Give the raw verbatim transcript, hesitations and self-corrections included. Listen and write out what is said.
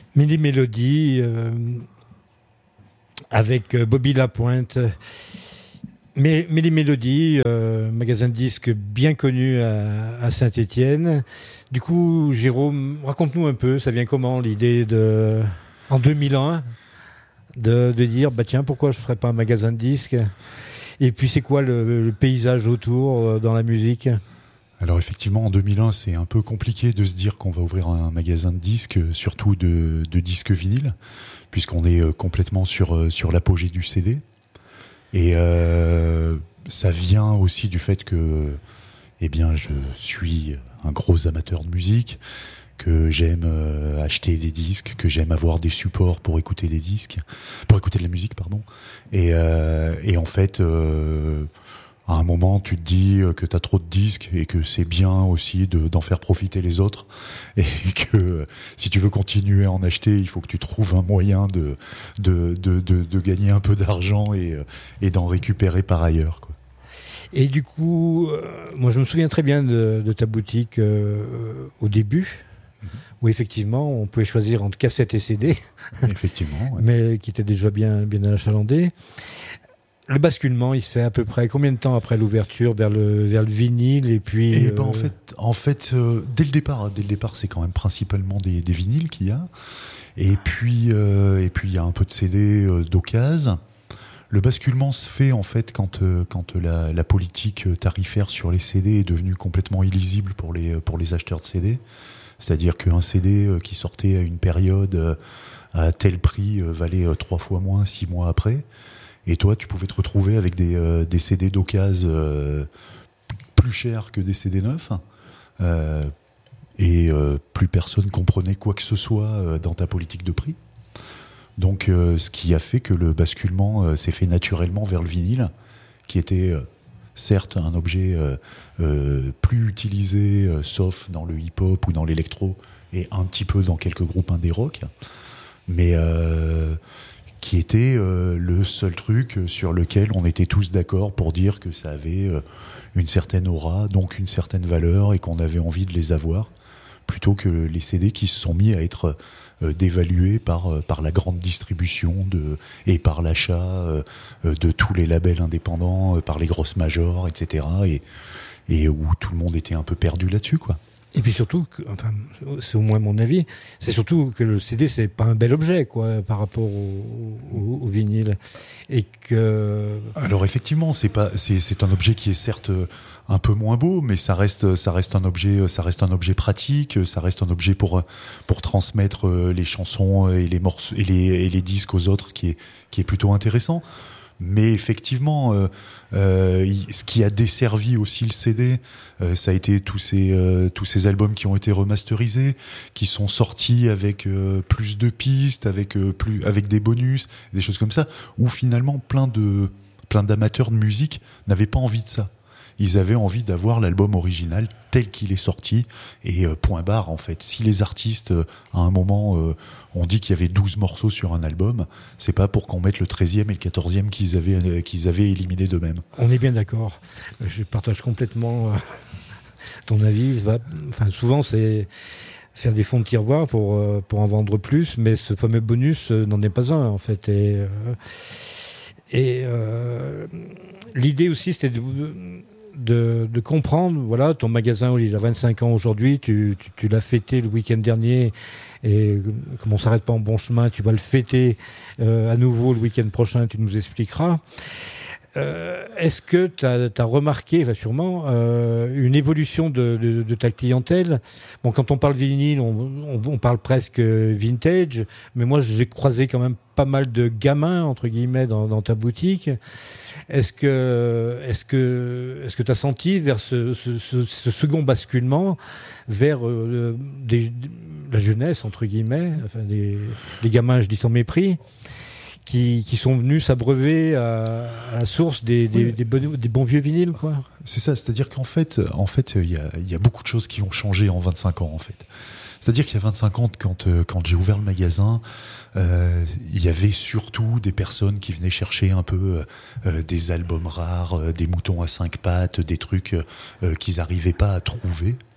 Mille Mélodies, euh, avec euh, Bobby Lapointe. Mais, mais les Mélodies, euh, magasin de disques bien connu à, à Saint-Étienne. Du coup, Jérôme, raconte-nous un peu, ça vient comment l'idée de, en deux mille un, de, de dire, bah tiens, pourquoi je ferais pas un magasin de disques? Et puis c'est quoi le, le paysage autour euh, dans la musique? Alors effectivement, en deux mille un, c'est un peu compliqué de se dire qu'on va ouvrir un magasin de disques, surtout de, de disques vinyles, puisqu'on est complètement sur, sur l'apogée du C D. Et euh, ça vient aussi du fait que, eh bien, je suis un gros amateur de musique, que j'aime euh, acheter des disques, que j'aime avoir des supports pour écouter des disques, pour écouter de la musique, pardon. Et, euh, et en fait, euh, à un moment, tu te dis que tu as trop de disques et que c'est bien aussi de, d'en faire profiter les autres, et que si tu veux continuer à en acheter, il faut que tu trouves un moyen de de de de, de gagner un peu d'argent et et d'en récupérer par ailleurs, quoi. Et du coup, euh, moi je me souviens très bien de, de ta boutique euh, au début, mmh. où effectivement on pouvait choisir entre cassette et C D, effectivement, ouais. mais qui était déjà bien bien achalandé. Le basculement, il se fait à peu près combien de temps après l'ouverture vers le vers le vinyle et puis. Et euh... ben en fait, en fait, euh, dès le départ, dès le départ, c'est quand même principalement des, des vinyles qu'il y a. Et puis euh, et puis il y a un peu de C D euh, d'occasion. Le basculement se fait en fait quand euh, quand la, la politique tarifaire sur les C D est devenue complètement illisible pour les pour les acheteurs de C D. C'est-à-dire qu'un C D qui sortait à une période euh, à tel prix euh, valait euh, trois fois moins six mois après. Et toi, tu pouvais te retrouver avec des, euh, des C D d'occasion euh, plus chers que des C D neufs. Euh, et euh, plus personne comprenait quoi que ce soit euh, dans ta politique de prix. Donc, euh, ce qui a fait que le basculement euh, s'est fait naturellement vers le vinyle, qui était euh, certes un objet euh, euh, plus utilisé, euh, sauf dans le hip-hop ou dans l'électro, et un petit peu dans quelques groupes indé rock, mais... Euh, qui était euh, le seul truc sur lequel on était tous d'accord pour dire que ça avait euh, une certaine aura, donc une certaine valeur, et qu'on avait envie de les avoir, plutôt que les C D qui se sont mis à être euh, dévalués par, euh, par la grande distribution de, et par l'achat euh, de tous les labels indépendants, euh, par les grosses majors, et cetera. Et, et où tout le monde était un peu perdu là-dessus, quoi. Et puis surtout, que, enfin, c'est au moins mon avis, c'est surtout que le C D, c'est pas un bel objet, quoi, par rapport au, au, au vinyle. Et que... Alors effectivement, c'est pas, c'est, c'est un objet qui est certes un peu moins beau, mais ça reste, ça reste un objet, ça reste un objet pratique, ça reste un objet pour, pour transmettre les chansons et les morceaux et les, et les disques aux autres, qui est, qui est plutôt intéressant. Mais effectivement, euh, euh, ce qui a desservi aussi le C D, euh, ça a été tous ces euh, tous ces albums qui ont été remasterisés, qui sont sortis avec euh, plus de pistes, avec euh, plus avec des bonus, des choses comme ça, où finalement plein de plein d'amateurs de musique n'avaient pas envie de ça. Ils avaient envie d'avoir l'album original tel qu'il est sorti, et euh, point barre en fait. Si les artistes, euh, à un moment, euh, ont dit qu'il y avait douze morceaux sur un album, c'est pas pour qu'on mette le treizième et le quatorzième qu'ils avaient, euh, qu'ils avaient éliminé d'eux-mêmes. On est bien d'accord. Je partage complètement euh, ton avis. Va, enfin, souvent, c'est faire des fonds de tiroir pour, euh, pour en vendre plus, mais ce fameux bonus euh, n'en est pas un, en fait. Et, euh, et euh, l'idée aussi, c'était de... De, de comprendre, voilà, ton magasin, il a vingt-cinq ans aujourd'hui, tu, tu, tu l'as fêté le week-end dernier, et comme on ne s'arrête pas en bon chemin, tu vas le fêter euh, à nouveau le week-end prochain, tu nous expliqueras. Euh, est-ce que tu as remarqué, enfin sûrement, euh, une évolution de, de, de ta clientèle? Bon, quand on parle vinyle, on, on, on parle presque vintage, mais moi j'ai croisé quand même pas mal de gamins, entre guillemets, dans, dans ta boutique. Est-ce que est-ce que est-ce que tu as senti vers ce, ce, ce, ce second basculement vers euh, des, la jeunesse, entre guillemets, enfin des, les gamins, je dis sans mépris, qui, qui sont venus s'abreuver à, à la source des, des, oui. des, bon, des bons vieux vinyles, quoi. C'est ça, c'est-à-dire qu'en fait, en fait, il y a, il y a beaucoup de choses qui ont changé en vingt-cinq ans, en fait. C'est-à-dire qu'il y a vingt-cinq ans, quand, quand j'ai ouvert le magasin, euh, il y avait surtout des personnes qui venaient chercher un peu euh, des albums rares, euh, des moutons à cinq pattes, des trucs euh, qu'ils n'arrivaient pas à trouver